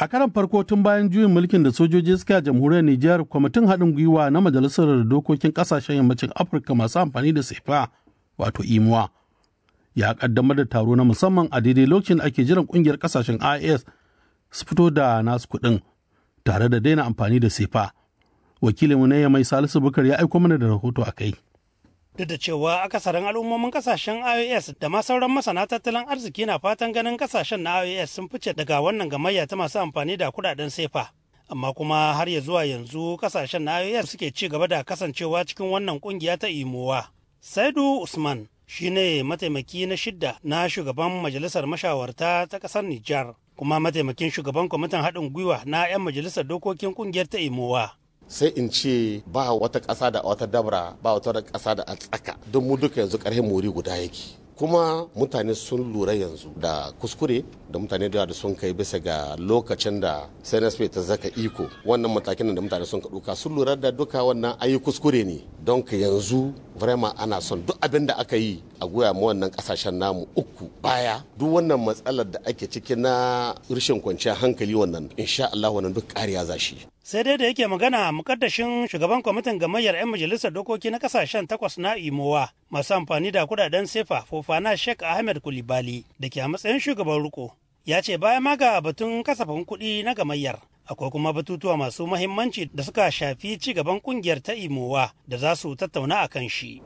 A karan farko tun bayan juyin mulkin da sojoji suka a jamhuriyar Nijar, kwamitin haɗin gwiwa na Majalisar Dokokin Ƙasashen Yammacin Afirka masu amfani da sefa wato imuwa ya ƙaddamar da taro na musamman a daidai lokacin da ake jiran ƙungiyar ƙasashen IAS su fito da nasu kuɗin tare da daina amfani da sefa. Wakilinmu na mai Salisu Bukar ya aiko mana da rahoto a kai. Duk da cewa akasarin al'ummomin kasashen IOS da ma sauran masana tattalin arziki na fatan ganin kasashen na IOS sun fice daga wannan gamayya ta masu amfani da kudaden sefa. Amma kuma har ya zuwa yanzu kasashen na IOS suke ci gaba da kasancewa cikin wannan kungiya ta imowa. Saidu Usman shine mataimaki na 6 na shugaban majalisar mashawarta ta kasar Nijar, kuma mataimakin shugaban kwamitin haɗin gwiwa na 'yan majalisar dokokin kungiyar ta imowa. Sai in ce ba wata ƙasa da wata dabra, ba wata ƙasa da a tsaka, don mu duka yanzu ƙarfin mori guda yake. Kuma mutane sun lura yanzu da kuskure da mutane da sun kai bisa ga lokacin da CNSP ta zaka iko, wannan matakin da mutane sun ɗauka sun lura da duka wannan ayi kuskure ne, don ka yanzu vraiment ana son duk abin da aka yi a goya mu wannan kasashen namu uku baya. Duk wannan matsalar da ake ciki na rashin kwanciyar hankali wannan insha Allah wannan duk ƙariya za shi. Sai dai da yake magana mukaddashin shugaban kwamitin gamayyar 'yan majalisar dokoki na kasashen 8 na imowa masu amfani da kudaden sefa Fofana Sheikh Ahmed Kulibali da ke a matsayin shugaban riko, ya ce baya ma ga batun kasafin kuɗi na gamayyar akwai kuma batutuwa masu mahimmanci da suka shafi ci gaban kungiyar ta imowa da za su tattauna a kan shi.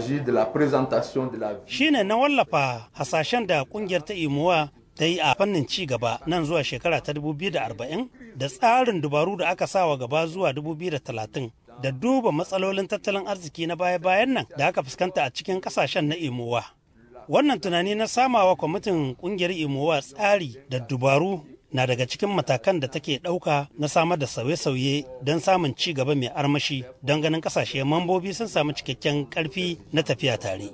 Shi ne na wallafa hasashen da kungiyar ta imowa ta yi a fannin ci gaba nan zuwa shekara ta 2040 da tsarin dubaru da aka sawa gaba zuwa 2030 da duba matsalolin tattalin arziki na baya-bayan nan da aka fuskanta a cikin kasashen na imowa. Wannan tunani na samawa kwamitin kungiyar imowa tsari da dubaru na daga cikin matakan da take ɗauka na samar da sauye-sauye don samun ci gaba mai armashi don ganin kasashe mambobi sun samu cikakken ƙarfi na tafiya tare.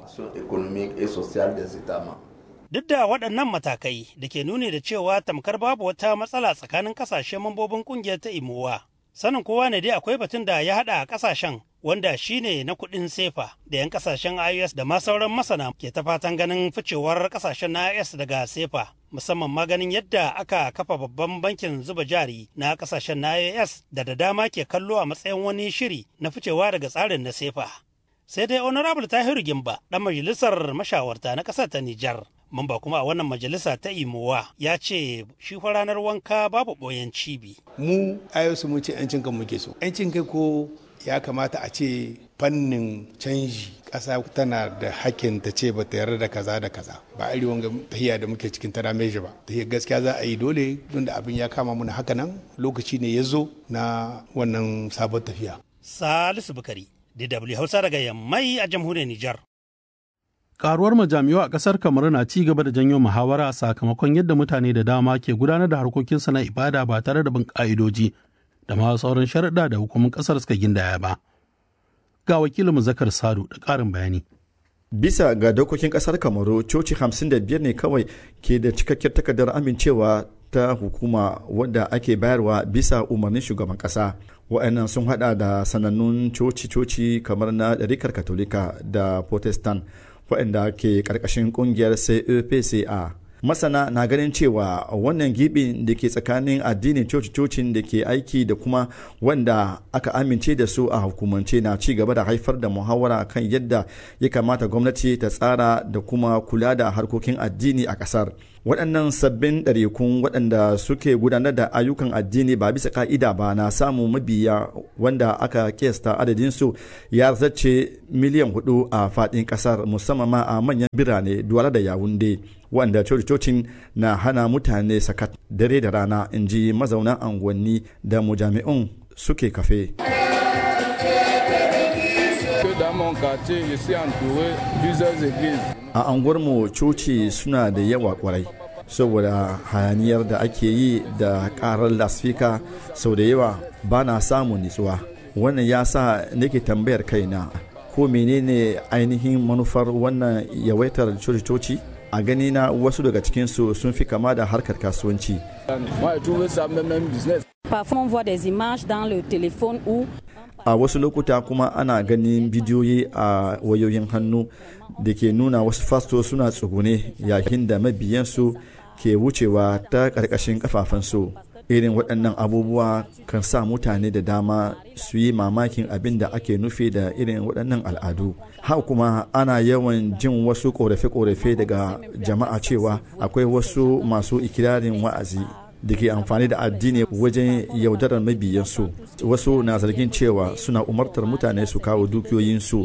Duk da waɗannan matakai da ke nuni da cewa tamkar babu wata matsala tsakanin kasashe mambobin kungiyar ta imowa, sanin kowa ne dai akwai batun da ya haɗa a kasashen wanda shine na kuɗin sefa da 'yan kasashen IOS da ma sauran masana ke ta fatan ganin ficewar kasashen na IOS daga sefa, musamman ma ganin yadda aka kafa babban bankin zuba jari na kasashen na IOS da dama ke kallo a matsayin wani shiri na ficewa daga tsarin na sefa. Sai dai Honorable Tahiru Gimba, ɗan majalisar mashawarta na ƙasar ta Nijar, mamba kuma a wannan majalisa ta imowa, ya ce shi fa ranar wanka babu ɓoyen cibi. Mu ayosu mun ce 'yancin kan muke so. 'Yancin kai ko ya kamata a ce fannin canji ƙasa tana da hakkin ta ce ba ta yarda da kaza da kaza, ba a wanga tahiya da muke cikin tana meji ba. Tahiya gaskiya za a yi dole don da abin ya kama muna haka nan lokaci ne ya zo na wannan sabon tafiya. Salisu Bukari, DW Hausa daga Yammai a jamhuriyar Nijar. Karuwar majami'u a ƙasar Kamaru na ci gaba da janyo muhawara sakamakon yadda mutane da dama ke gudanar da harkokinsu na ibada ba tare da bin ƙa'idoji da ma sauran sharuɗa da hukumin ƙasar suka gindaya ba. Ga wakilin Zakar Sadu da ƙarin bayani. Bisa ga dokokin ƙasar Kamaru, coci 55 ne kawai ke da cikakkiyar takardar amincewa ta hukuma wadda ake bayarwa bisa umarnin shugaban ƙasa. Wa'annan sun hada da sanannun coci-coci kamar na ɗarikar Katolika da Protestant waɗanda ke ƙarƙashin ƙungiyar CEPCA. Masana na ganin cewa wannan gibin da ke tsakanin addinin coci-cocin da ke aiki da kuma wanda aka amince da su a hukumance na ci gaba da haifar da muhawara kan yadda ya kamata gwamnati ta tsara da kuma kula da harkokin addini a ƙasar. Waɗannan sabbin ɗarikun waɗanda suke gudanar da ayyukan addini ba bisa ka'ida ba na samun mabiya wanda aka kiyasta adadinsu ya zarce miliyan 4 a faɗin ƙasar, musamman ma a manyan birane Duwala da Yawunde, wanda cocin na hana mutane sakat dare da rana, in ji mazaunan unguwanni da mujami'un suke kafe. A unguwarmu coci suna da yawa kwarai saboda hayaniyar da ake yi da karar lasfika, sau da yawa ba na samun nitsuwa. Wannan ya sa nake tambayar kaina ko menene ainihin manufar wannan yawaitar coci? A gani na wasu daga cikinsu sun fi kama da harkar kasuwanci. A wasu lokuta kuma ana ganin bidiyoyi a wayoyin hannu da ke nuna wasu fasto suna tsugune yayin da mabiyansu ke wucewa ta ƙarƙashin ƙafafensu. irin waɗannan abubuwa kan sa mutane da dama su yi mamakin abin da ake nufi da irin waɗannan al'adu. Haka kuma ana yawan jin wasu ƙorafe-ƙorafe daga jama'a cewa akwai wasu masu ikirarin wa'azi da ke amfani da addini wajen yaudarar mabiyansu. Wasu na zargin cewa suna umartar mutane su kawo dukiyoyinsu.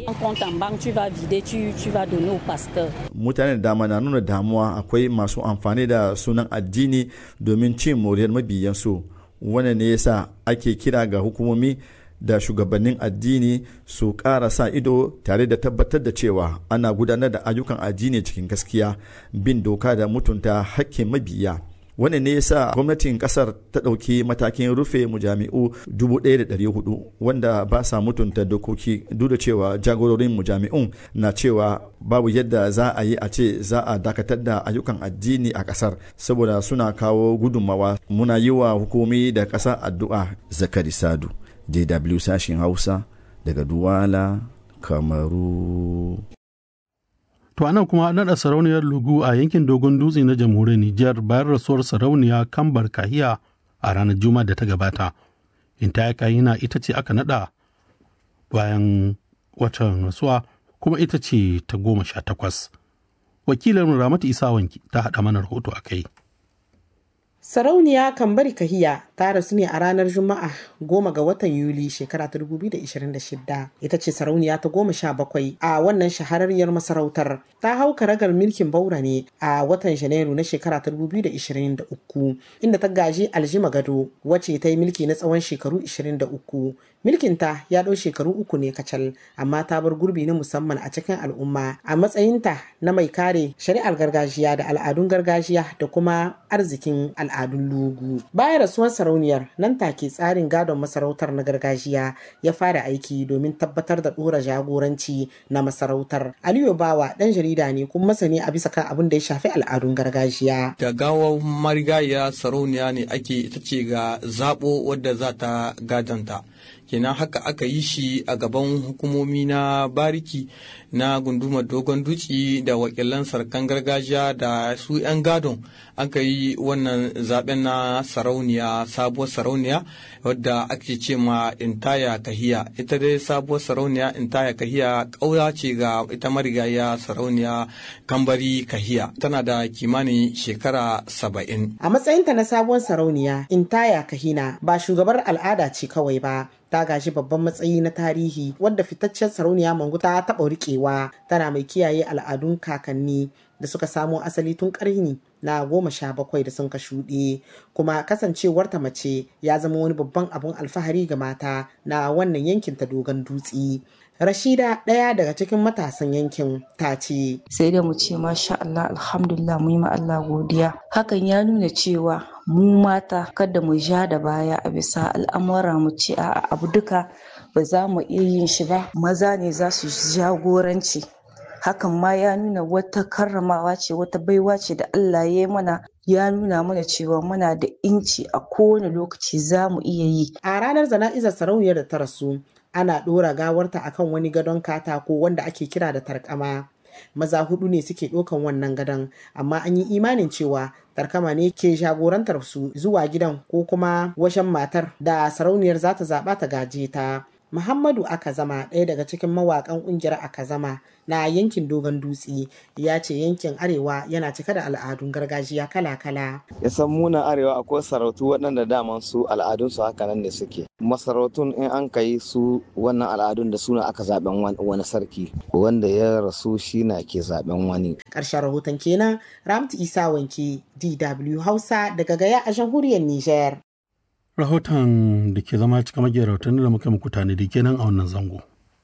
Mutane da dama na nuna damuwa akwai masu amfani da sunan addini domin cin moriyar mabiyansu. Wannan ne yasa ake kira ga hukumomi da shugabannin addini su ƙara sa ido tare da tabbatar da cewa ana gudanar da ayyukan addini cikin gaskiya, bin doka da mutunta hakkin mabiya. Wannan ne yasa gwamnatin kasar ta ɗauki matakin rufe mujami'u 1,400 wanda ba sa mutunta dokoki, duk da cewa jagororin mujami'un na cewa babu yadda za a yi a ce za a dakatar da ayyukan addini a kasar saboda suna kawo gudunmawa. Muna yi wa hukumi da ƙasa addu'a. Zakari Sadu, DW sashin Hausa daga Duwala, Kamaru. To anan kuma an naɗa sarauniyar Lugu a yankin Dogon Dutse na jamhuriyar Nijar bayan rasuwar sarauniya Kambar Kahiya a ranar Juma'a da ta gabata. Intaya Kahina ita ce aka naɗa bayan watan rasuwa kuma ita ce ta 18. Wakilin Ramatu Isa Wanki ta haɗa mana rahoto a kai. Sarauniya Kambari Kahiya ta rasu ne a ranar Juma'a 10 ga watan Yuli shekara ta 2026. Ita ce sarauniya ta 17 a wannan shahararriyar masarautar. Ta hau karagar mulkin Baura ne a watan Janairu na shekara ta 2023 inda ta gaji Aljima Gado wacce ta yi mulki na tsawon shekaru 23. Milkinta ya ɗau shekaru 3 ne kacal, amma ta bar gurbi na musamman a cikin al'umma a matsayinta na mai kare shari'ar gargajiya da al'adun gargajiya da kuma arzikin al'adun Lugu. Bayan rasuwar sarauniyar, nan take tsarin gadon masarautar na gargajiya ya fara aiki domin tabbatar da ɗora jagoranci na masarautar. Aliyu Bawa ɗan jarida ne kuma masani a bisa kan abin da ya shafi al'adun gargajiya. Da gawar marigayya sarauniya ne ake ita ce ga zaɓo wadda za ta gadanta. Kenan haka aka yi shi a gaban hukumomi na bariki na gundumar Dogon Dutse da wakilan sarkan gargajiya da su 'yan gadon aka yi wannan zaben na sarauniya, sabuwar sarauniya wadda ake ce ma Intaya Kahiya. Ita dai sabuwar sarauniya Intaya Kahiya ƙaura ce ga ita marigaya sarauniya Kambari Kahiya, tana da kimanin shekara 70. A matsayinta na sabuwar sarauniya, Intaya Kahina ba shugabar al'ada ce kawai ba, ta gashi babban matsayi na tarihi wadda fitaccen sarauniya Mangu ta taɓa riƙewa. Tana mai kiyaye al'adun kakanni da suka samo asali tun ƙarni na 17 da sun ka shuɗe, kuma kasancewarta mace ya zama wani babban abun alfahari ga mata na wannan yankin ta Dogon Dutse. Rashida, ɗaya daga cikin matasan yankin, ta ce, sai da mu ce masha Allah, alhamdulillah, mu yi ma Allah godiya. Hakan ya nuna cewa mu mata kada mu ja da baya a bisa al'amura, mu ce a abu duka ba za mu iya yin shi ba, maza ne za su jagoranci. Hakan ma ya nuna wata karramawa ce, wata baiwa ce da Allah ya yi mana, ya nuna mana cewa muna da inci a kowane lokaci za mu iya yi. A ranar jana'izar sarauniyar da ta rasu, ana ɗora gawarta akan wani gadon katako wanda ake kira da tarkama. Maza 4 ne suke ɗaukan wannan gadon, amma an yi imanin cewa tarkama ne ke jagorantar su zuwa gidan ko kuma washen matar da sarauniyar za ta zaɓa ta gaje ta. Muhammadu Akazama, ɗaya daga cikin mawaƙan ƙungiyar Akazama na yankin Dogon Dutse, ya ce yankin Arewa yana cike da al'adun gargajiya kala-kala. Ya san muna Arewa akwai sarautu waɗanda daman su al'adunsu haka nan ne suke. Masarautun in an kai su wannan al'adun da suna aka zaben wani sarki, wanda ya rasu shi na ke zaben wani. Ƙarshen rahoton kenan, Ramtu Isa Wanke, DW Hausa daga Gaya a jamhuriyar Nijar. Rahoton da ke zama cika magiyar rahoton da muka muku tanadi kenan a wannan zango.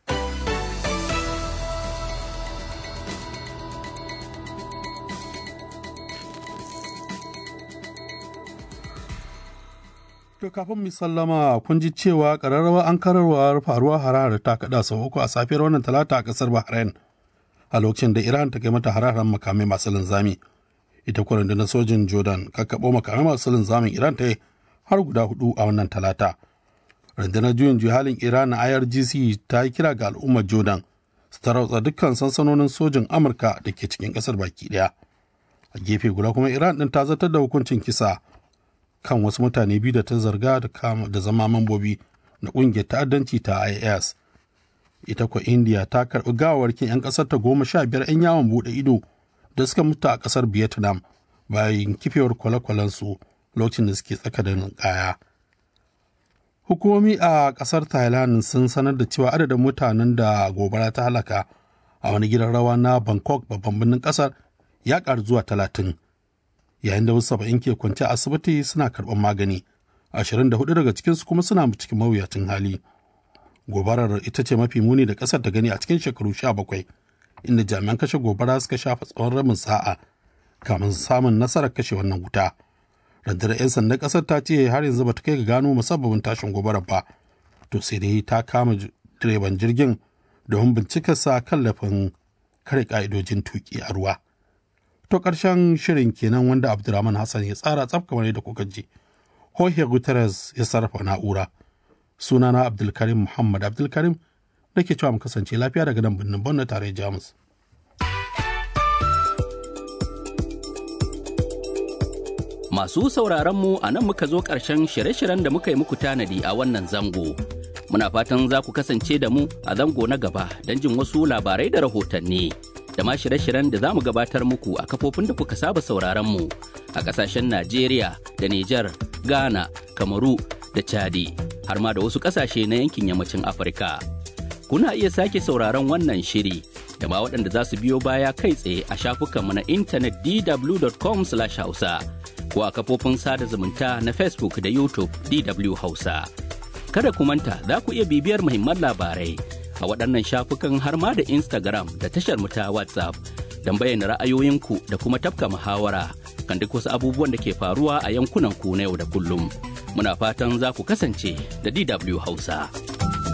To kafin mu sallama, kun ji cewa ƙararrawa an kararwa faruwa harahar ta kaɗa sau 3 a safiyar wannan talata a ƙasar Bahrain a lokacin da Iran ta kai mata harahar makamai masu linzami. Ita kuwa rundunar sojin Jordan kakkaɓo makamai masu linzamin Iran ta yi har guda 4 a wannan talata. Rundunar juyin juhalin Iran na IRGC ta yi kira ga al'ummar Jordan su tarauta dukkan sansanonin sojin Amurka da ke cikin ƙasar baki ɗaya. A gefe guda kuma Iran ɗin ta zartar da hukuncin kisa kan wasu mutane biyu da ta zarga da zama mambobi na ƙungiyar ta'addanci ta IS. Ita kuwa India ta karɓi gawarkin 'yan ƙasar ta 15 'yan yawon buɗe ido da suka mutu a ƙasar Vietnam bayan kifewar kwale-kwalensu lokacin da suke tsaka da ninkaya. Hukumomi a ƙasar Thailand sun sanar da cewa adadin mutanen da gobara ta halaka a wani gidan rawa na Bangkok babban birnin ƙasar ya ƙaru zuwa 30, yayin da wasu 70 ke kwance a asibiti suna karɓar magani, 24 daga cikinsu kuma suna cikin mawuyacin hali. Gobarar ita ce mafi muni da ƙasar ta gani a cikin shekaru 17, inda jami'an kashe gobara suka shafa tsawon rabin sa'a kamin samun nasarar kashe wannan wuta. Rundunar 'yan sandan ƙasar ta ce har yanzu ba ta kai ga gano musabbabin tashin gobarar ba, to sai dai ta kama direban jirgin domin bincikarsa kan laifin kare ƙa'idojin tuƙi a ruwa. To ƙarshen shirin kenan wanda Abdulrahman Hassan ya tsara tsaf kamar yadda kuka ji. Jorge Guterres ya sarrafa na'ura. Sunana Abdulkarim Muhammad Abdulkarim da ke cewa mu kasance lafiya daga nan birnin Bonn na tarayyar Jamus. Masu sauraronmu a nan muka zo ƙarshen shirye-shiryen da muka yi muku tanadi a wannan zango. Muna fatan za ku kasance da mu a zango na gaba don jin wasu labarai da rahotanni. Da ma shirye-shiryen da za mu gabatar muku a kafofin da kuka saba sauraronmu a ƙasashen Najeriya da Nijar, Ghana, Kamaru da Chadi, har ma da wasu ƙasashe na yankin yammacin Afirka. Kuna iya sake sauraron wannan shiri da ma waɗanda za su biyo baya kai tsaye a shafukanmu na intanet dw.com/hausa. ko a kafofin sada zumunta na Facebook da YouTube DW Hausa. Kada ku manta za ku iya bibiyar muhimman labarai a waɗannan shafukan har ma da Instagram da tashar mu ta WhatsApp don bayyana ra'ayoyinku da kuma tafka muhawara kan duk wasu abubuwan da ke faruwa a yankunan ku na yau da kullum. Muna fatan za ku kasance da DW Hausa.